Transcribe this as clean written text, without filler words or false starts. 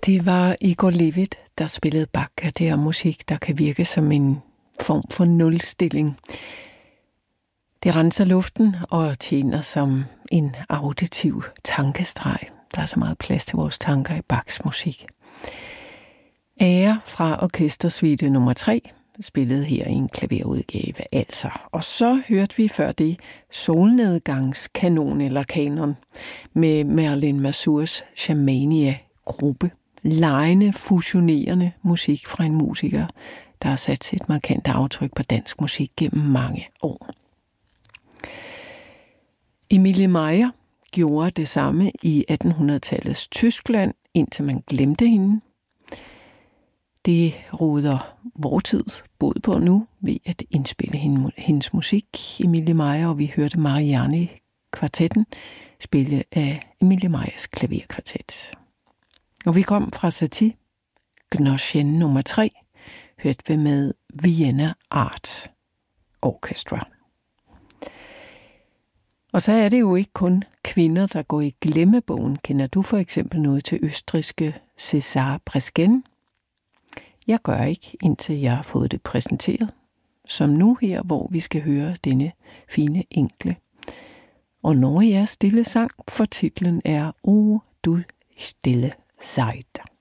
Det var Igor Levit, der spillede Bach, og det er musik, der kan virke som en form for nulstilling. Det renser luften og tjener som en auditiv tankestreg. Der er så meget plads til vores tanker i Bachs musik. Ære fra orkestersuite nummer 3, spillet her i en klaverudgave altså. Og så hørte vi før det solnedgangskanon eller kanon med Merlin Masurs Shamania-gruppe. Legende, fusionerende musik fra en musiker, der har sat sit markante aftryk på dansk musik gennem mange år. Emilie Meyer gjorde det samme i 1800-tallets Tyskland, indtil man glemte hende. Det råder vor tid bod på nu ved at indspille hendes musik, Emilie Meyer, og vi hørte Mariani-kvartetten spille af Emilie Meyers klaverkvartet. Og vi kom fra Satie, Gnoschen nummer 3, hørte vi med Vienna Art Orchestra. Og så er det jo ikke kun kvinder, der går i glemmebogen. Kender du for eksempel noget til østrigske César Bresgen? Jeg gør ikke, indtil jeg har fået det præsenteret. Som nu her, hvor vi skal høre denne fine enkle. Og når jeg stille sang, for titlen er O du stille Seid.